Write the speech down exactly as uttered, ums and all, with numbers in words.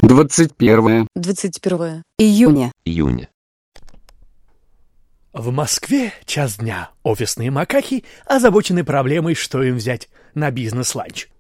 двадцать первое. двадцать первое июня. Июня. В Москве час дня. Офисные макаки озабочены проблемой, что им взять на бизнес-ланч.